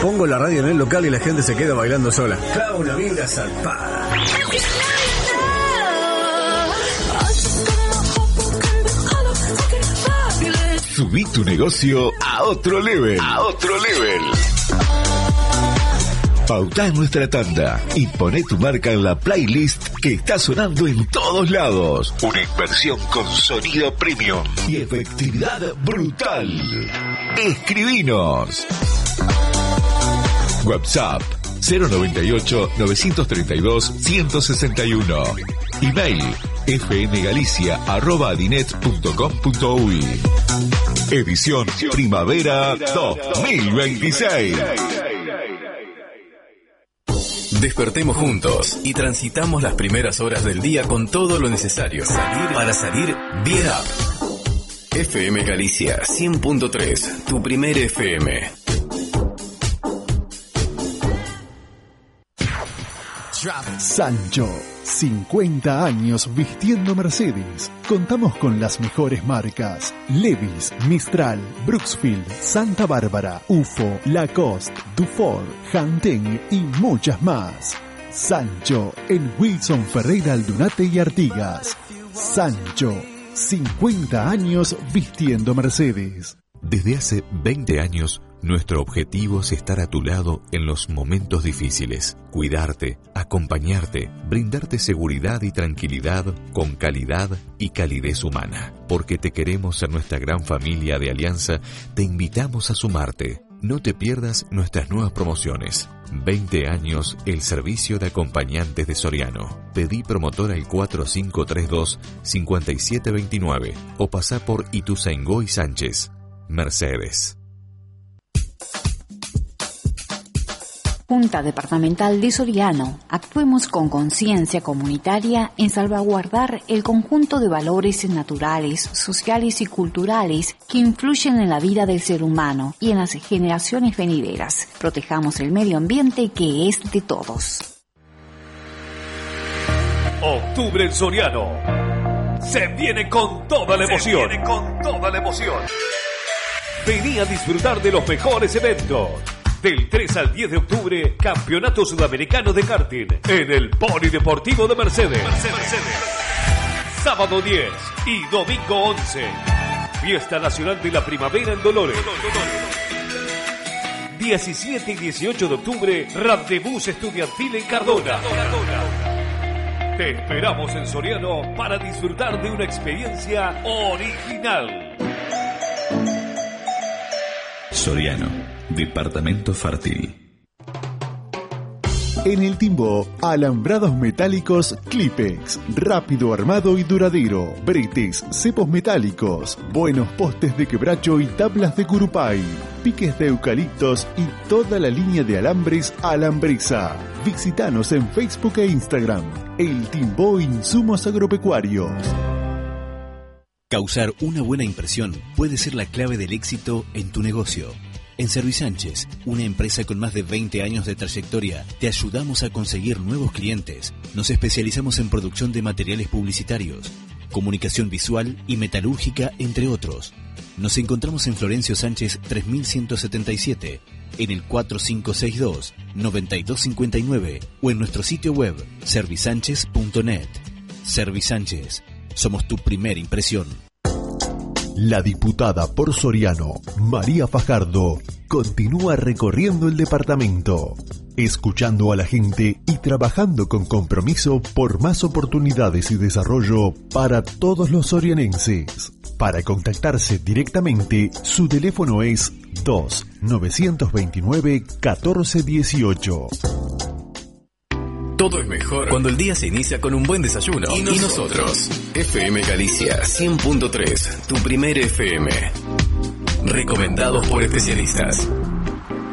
Pongo la radio en el local y la gente se queda bailando sola. Claro, una vibra zarpada. Subí tu negocio a otro level. Pautá en nuestra tanda y poné tu marca en la playlist que está sonando en todos lados. Una inversión con sonido premium y efectividad brutal. Escribinos. WhatsApp 098-932-161. Email fmgalicia@adinet.com.uy. Edición Primavera 2026. Despertemos juntos y transitamos las primeras horas del día con todo lo necesario para salir bien up. FM Galicia 100.3, tu primer FM. Sancho, 50 años vistiendo Mercedes. Contamos con las mejores marcas: Levi's, Mistral, Brooksfield, Santa Bárbara, UFO, Lacoste, Dufour, Hanteng y muchas más. Sancho, en Wilson Ferreira Aldunate y Artigas. Sancho, 50 años vistiendo Mercedes. Desde hace 20 años, nuestro objetivo es estar a tu lado en los momentos difíciles, cuidarte, acompañarte, brindarte seguridad y tranquilidad con calidad y calidez humana. Porque te queremos en nuestra gran familia de Alianza, te invitamos a sumarte. No te pierdas nuestras nuevas promociones. 20 años el servicio de acompañantes de Soriano. Pedí promotor al 4532-5729 o pasá por Ituzaingó y Sánchez. Mercedes. Junta Departamental de Soriano, actuemos con conciencia comunitaria en salvaguardar el conjunto de valores naturales, sociales y culturales que influyen en la vida del ser humano y en las generaciones venideras. Protejamos el medio ambiente que es de todos. Octubre en Soriano. Se viene con toda la emoción. Vení a disfrutar de los mejores eventos. Del 3 al 10 de octubre, Campeonato Sudamericano de Karting en el Polideportivo de Mercedes. Sábado 10 y domingo 11. Fiesta Nacional de la Primavera en Dolores. 17 y 18 de octubre, Rendezvous Estudiantil en Cardona. Te esperamos en Soriano para disfrutar de una experiencia original. Soriano, departamento fértil. En el Timbó, alambrados metálicos Clipex, rápido armado y duradero, bretes, cepos metálicos, buenos postes de quebracho y tablas de curupay, piques de eucaliptos y toda la línea de alambres Alambresa. Visítanos en Facebook e Instagram. El Timbó Insumos Agropecuarios. Causar una buena impresión puede ser la clave del éxito en tu negocio. En Servisánchez, una empresa con más de 20 años de trayectoria, te ayudamos a conseguir nuevos clientes. Nos especializamos en producción de materiales publicitarios, comunicación visual y metalúrgica, entre otros. Nos encontramos en Florencio Sánchez 3177, en el 4562-9259 o en nuestro sitio web servisánchez.net. Servisánchez, somos tu primera impresión. La diputada por Soriano, María Fajardo, continúa recorriendo el departamento, escuchando a la gente y trabajando con compromiso por más oportunidades y desarrollo para todos los sorianenses. Para contactarse directamente, su teléfono es 2-929-1418. Todo es mejor cuando el día se inicia con un buen desayuno. Y nosotros, FM Galicia 100.3, tu primer FM. Recomendados por especialistas.